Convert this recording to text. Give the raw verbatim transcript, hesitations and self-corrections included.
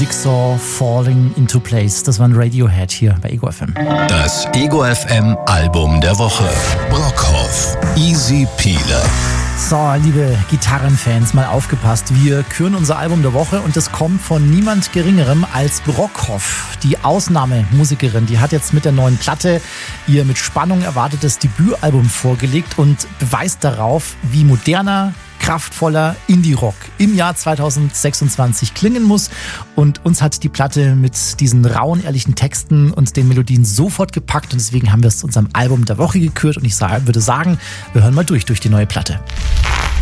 Jigsaw Falling into Place. Das war ein Radiohead hier bei Ego F M. Das Ego F M Album der Woche. Brockhoff, Easy Peeler. So, liebe Gitarrenfans, mal aufgepasst. Wir küren unser Album der Woche und das kommt von niemand Geringerem als Brockhoff. Die Ausnahmemusikerin, die hat jetzt mit der neuen Platte ihr mit Spannung erwartetes Debütalbum vorgelegt und beweist darauf, wie moderner, kraftvoller Indie-Rock im Jahr zweitausendsechsundzwanzig klingen muss. Und uns hat die Platte mit diesen rauen, ehrlichen Texten und den Melodien sofort gepackt. Und deswegen haben wir es zu unserem Album der Woche gekürt. Und ich würde sagen, wir hören mal durch, durch die neue Platte.